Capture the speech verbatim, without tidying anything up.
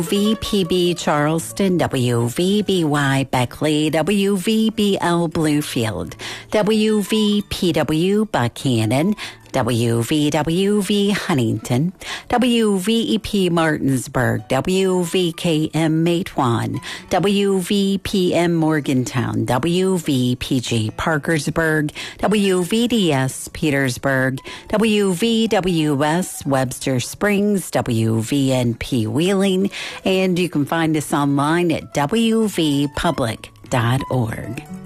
V P B Charleston, W V B Y Beckley, W V B L Bluefield, W V P W Buchanan, W V W V Huntington, W V E P Martinsburg, W V K M Matewan, W V P M Morgantown, W V P G Parkersburg, W V D S Petersburg, W V W S Webster Springs, W V N P Wheeling, and you can find us online at W V public dot org.